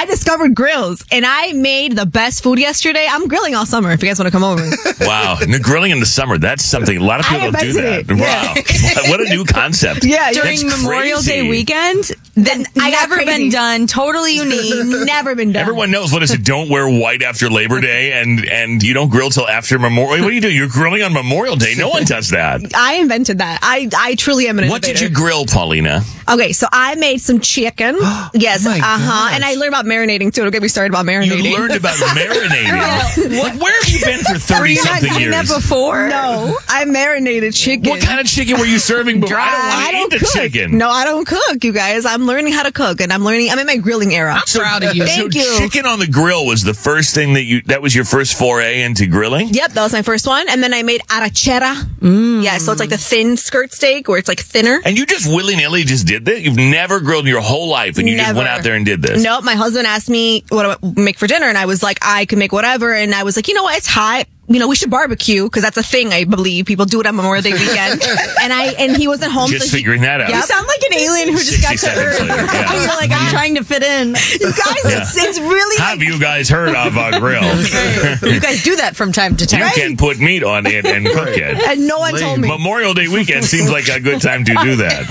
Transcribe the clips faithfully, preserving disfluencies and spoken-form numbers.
I discovered grills, and I made the best food yesterday. I'm grilling all summer if you guys want to come over. Wow. And the grilling in the summer, that's something, a lot of people don't do that. It. Wow. Yeah. What a new concept. Yeah. During That's Memorial crazy. Day weekend, then I got never crazy. been done. Totally unique. Never been done. Everyone knows, what is it, don't wear white after Labor Day, and, and you don't grill till after Memorial. What do you do? You're grilling on Memorial Day. No one does that. I invented that. I, I truly am an What innovator. did you grill, Paulina? Okay, so I made some chicken. Yes, Oh my uh-huh. gosh. And I learned about marinating, too. Don't get me started about marinating. You learned about marinating. Like, where have you been for Were you not thirty-something doing years? that before? No, I marinated chicken. What kind of chicken were you serving before? I don't I want don't to eat the cook. chicken. No, I don't cook, you guys. I'm learning how to cook, and I'm learning. I'm in my grilling era. So, proud of you. Thank so you. chicken on the grill was the first thing that you, that was your first foray into grilling? Yep, that was my first one. And then I made arrachera. Mm. Yeah, so it's like the thin skirt steak where it's like thinner. And you just willy-nilly just did that? You've never grilled in your whole life, and you just Never. went out there and did this? Nope, my husband asked me what do I make for dinner, and I was like, I can make whatever. And I was like, you know what, it's hot. You know, we should barbecue because that's a thing. I believe people do it on Memorial Day weekend. and I and he wasn't home. Just so he- figuring that out. Yep. You sound like an alien who just got to sixty Earth. seconds later, yeah. You're like, I'm trying to fit in. You guys, it's, it's really Have like, you guys heard of a grill? You guys do that from time to You time. can put meat on it and cook it. and no one told me. Memorial Day weekend seems like a good time to do that.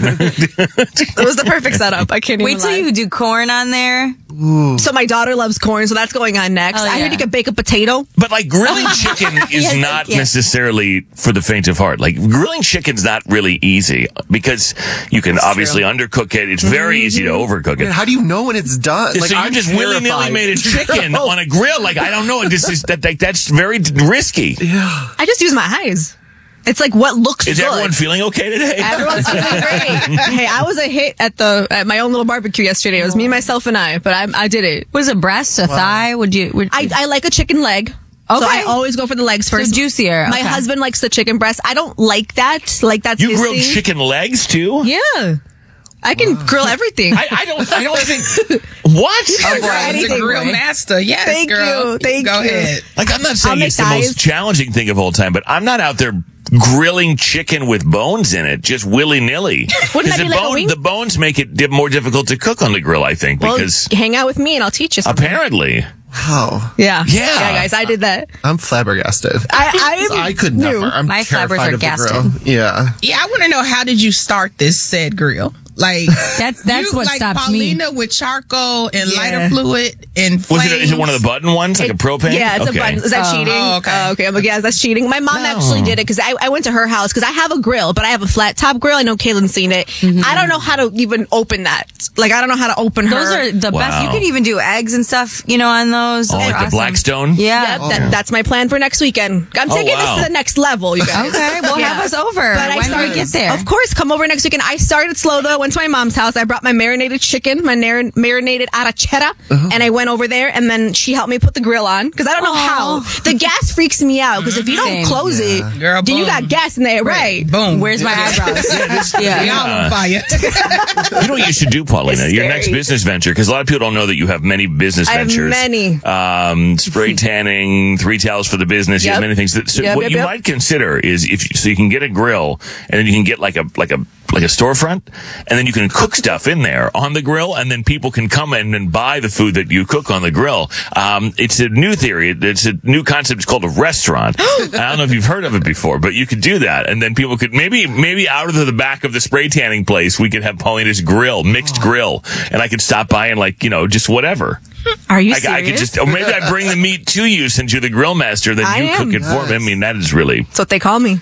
It was the perfect setup. I can't even Wait till lie. you do corn on there. So my daughter loves corn, so that's going on next. Oh, I yeah. heard you can bake a potato. But like grilling chicken is Yes, I not can. necessarily for the faint of heart. Like grilling chicken's not really easy because you can obviously undercook it. It's very easy to overcook Man, it. how do you know when it's done? so you I'm just willy nilly terrified. made a chicken on a grill. Like I don't know. This is that, that that's very risky. I just use my eyes. It's like what looks Is good. everyone feeling okay today? Everyone's feeling great. Hey, I was a hit at the at my own little barbecue yesterday. It was me, myself, and I. But I, I did it. Was it breast, a thigh? Would you? Would I, I like a chicken leg. Okay. So I always go for the legs So first. juicier. My Okay. husband likes the chicken breast. I don't like that. Like that's You his grilled thing. chicken legs too? Yeah. I can grill everything. I, I don't. I don't think. What? Oh, boy. It's a Anything, grill boy. master. Yes, Thank girl. you. Thank Go you. ahead. Like, I'm not I'll saying make it's the thighs. most challenging thing of all time, but I'm not out there grilling chicken with bones in it, just willy nilly. Wouldn't that be like a wing? The bones make it di- more difficult to cook on the grill, I think, well, because hang out with me and I'll teach you something. apparently. Wow. Yeah. Yeah. Yeah, guys, I did that. I'm flabbergasted. I I, I could knew. never. I'm My flabbers terrified are of the gasted. grill. Yeah. Yeah, I want to know, how did you start this said grill? Like That's that's you, what like stops Paulina with charcoal and Yeah. lighter fluid and Was flames. it, is it one of the button ones, like a propane? Yeah, it's okay. a button. Is that Oh. cheating? Oh, okay. Uh, okay. I'm like, yeah, that's cheating. My mom actually did it because I, I went to her house because I have a grill, but I have a flat top grill. I know Kaylin's seen it. I don't know how to even open that. Like, I don't know how to open her. Those are the Wow. best. You could even do eggs and stuff, you know, on those. Oh, They're like the awesome. Blackstone? Yeah. Yep, that, that's my plan for next weekend. I'm Oh, taking wow. this to the next level, you guys. Okay, well, Yeah. have us over But I when started, we get there. Of course, come over next weekend. I started slow though. I went to my mom's house. I brought my marinated chicken, my nar- marinated arrachera, and I went over there. And then she helped me put the grill on because I don't know how. The gas freaks me out because if you don't Same. close it, Girl, then you boom. got gas in there, right? Boom. Where's my eyebrows? Yeah, yeah. y'all on fire. You know what you should do, Paulina? It's Your scary. next business venture, because a lot of people don't know that you have many business I have ventures. many. Um, spray tanning, three towels for the business. You have Yep. many things. That, so Yep, what yep, you yep. might consider is if you, so you can get a grill, and then you can get like a like a like a storefront, and then you can cook stuff in there on the grill, and then people can come in and buy the food that you cook on the grill. Um, it's a new theory. It's a new concept. It's called a restaurant. I don't know if you've heard of it before, but you could do that, and then people could maybe maybe out of the back of the spray tanning place, we could have Paulina's grill, mixed grill, and I could stop by and like you know just whatever. Are you I, serious? I could just, or maybe I bring the meat to you since you're the grill master, then I you am. cook it for me. I mean, that is really, That's what they call me.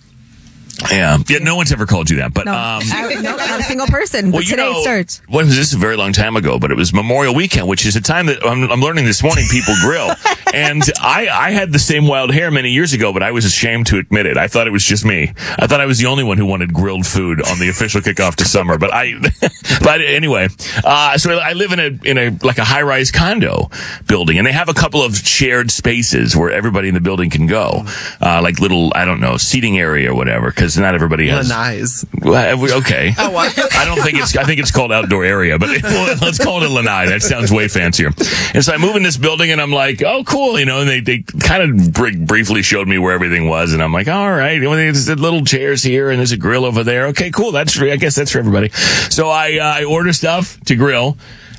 yeah. Yeah, no one's ever called you that, but, No, um, I, no, not a single person. well, But you today know, it starts. what was this a very long time ago, but it was Memorial Weekend, which is a time that I'm, I'm learning this morning people grill. And I, I had the same wild hair many years ago, but I was ashamed to admit it. I thought it was just me. I thought I was the only one who wanted grilled food on the official kickoff to summer, but I, but anyway, uh, so I live in a, in a, like a high rise condo building, and they have a couple of shared spaces where everybody in the building can go, uh, like little, I don't know, seating area or whatever, because not everybody has. Lanai's. Well, we- okay. Oh, wow. I don't think it's, I think it's called outdoor area, but well, let's call it a lanai. That sounds way fancier. And so I move in this building and I'm like, oh, cool. You know, and they, they kind of br- briefly showed me where everything was. And I'm like, all right, you know, there's the little chairs here and there's a grill over there. Okay, cool. That's, I guess that's for everybody. So I, uh, I order stuff to grill.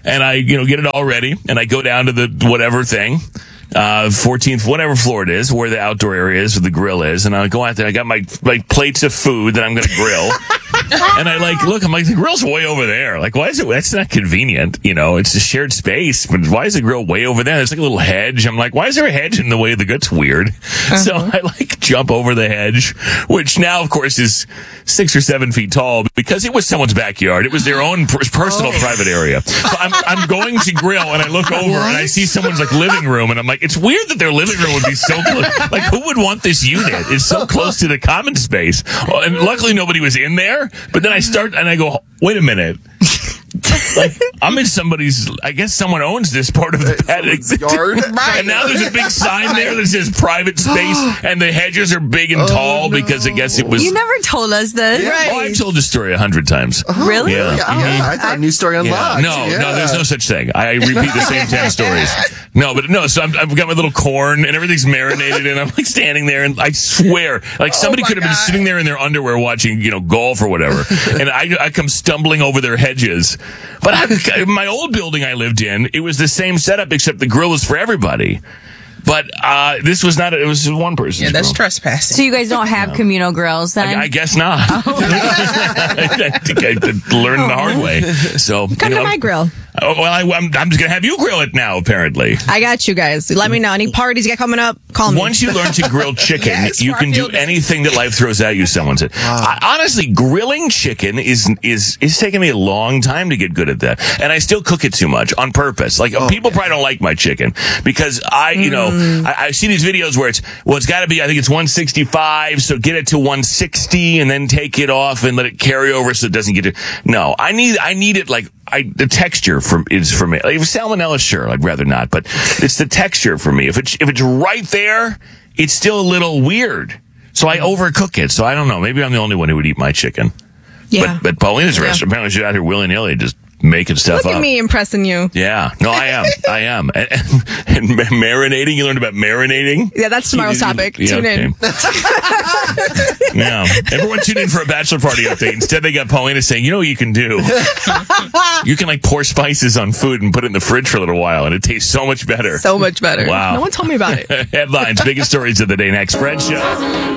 and I, you know, get it all ready, and I go down to the whatever thing, uh, fourteenth, whatever floor it is, where the outdoor area is, where the grill is, and I go out there. I got my like plates of food that I'm going to grill. And I like, look, I'm like, the grill's way over there. Like, why is it, that's not convenient. You know, it's a shared space, but why is the grill way over there? There's like a little hedge. I'm like, why is there a hedge in the way of the That's weird. Uh-huh. So I like jump over the hedge, which now, of course, is six or seven feet tall because it was someone's backyard. It was their own per- personal oh. private area. So I'm, I'm going to grill and I look over what? and I see someone's like living room and I'm like, it's weird that their living room would be so close. Like, who would want this unit? It's so close to the common space. Well, and luckily nobody was in there. But then I start and I go, wait a minute. Like, I'm in somebody's, I guess someone owns this part of the pet yard. And now there's a big sign there that says private space, and the hedges are big and tall oh, no. because I guess it was. You never told us this. Yeah. Right. Oh, I've told this story a hundred times. Oh, really? Yeah. Yeah. Mm-hmm. I thought New Story Unlocked. Yeah. No, yeah. no, there's no such thing. I repeat the same ten stories. No, but no, so I'm, I've got my little corn, and everything's marinated, and I'm like standing there, and I swear, like somebody oh could have been God. sitting there in their underwear watching, you know, golf or whatever, and I, I come stumbling over their hedges. But I, my old building I lived in, it was the same setup, except the grill was for everybody. But uh, this was not, it was one person's Yeah, that's grill. trespassing. So you guys don't have no. communal grills then? I, I guess not. Oh. I think I learned oh. the hard way. So Come you know, to my grill. Oh, well, I, I'm, I'm just going to have you grill it now, apparently. I got you guys. Let me know. Any parties you got coming up, call me. Once you learn to grill chicken, yes, you can do anything that life throws at you, someone said. Wow. I, honestly, grilling chicken is is is taking me a long time to get good at that. And I still cook it too much on purpose. Like, oh, people yeah. probably don't like my chicken because I, you mm. know, I, I see these videos where it's, well, it's got to be, I think it's one sixty-five, so get it to one sixty and then take it off and let it carry over so it doesn't get it. No, I need, I need it like, I, the texture for, is for me. Like, if salmonella, sure, I'd rather not, but it's the texture for me. If it's, if it's right there, it's still a little weird. So I overcook it. So I don't know. Maybe I'm the only one who would eat my chicken. Yeah. But, but Paulina's yeah. restaurant, apparently she's out here willy-nilly just making stuff Look up. at me impressing you. Yeah. No, I am. I am. And, and, and marinating, you learned about marinating? Yeah, that's tomorrow's topic. Yeah, tune okay. in. Yeah. Everyone tune in for a bachelor party update. Instead, they got Paulina saying, you know what you can do? You can, like, pour spices on food and put it in the fridge for a little while, and it tastes so much better. So much better. Wow. No one told me about it. Headlines, biggest stories of the day next. Fred Show.